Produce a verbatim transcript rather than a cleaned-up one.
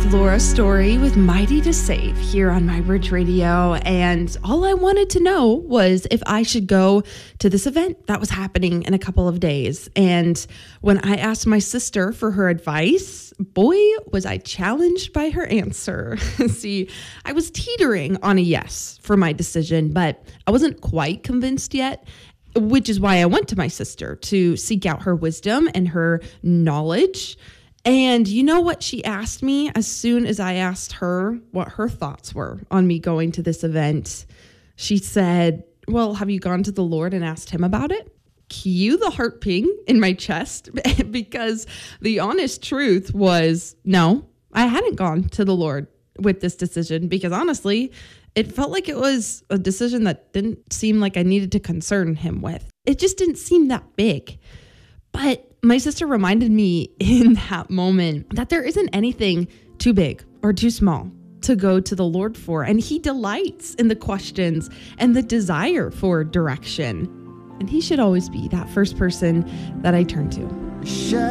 Laura Story with Mighty to Save here on My Bridge Radio. And all I wanted to know was if I should go to this event that was happening in a couple of days. And when I asked my sister for her advice, boy, was I challenged by her answer. See, I was teetering on a yes for my decision, but I wasn't quite convinced yet, which is why I went to my sister to seek out her wisdom and her knowledge. And you know what she asked me as soon as I asked her what her thoughts were on me going to this event? She said, well, have you gone to the Lord and asked him about it? Cue the heart ping in my chest, because the honest truth was, no, I hadn't gone to the Lord with this decision, because honestly, it felt like it was a decision that didn't seem like I needed to concern him with. It just didn't seem that big. But my sister reminded me in that moment that there isn't anything too big or too small to go to the Lord for. And he delights in the questions and the desire for direction. And he should always be that first person that I turn to.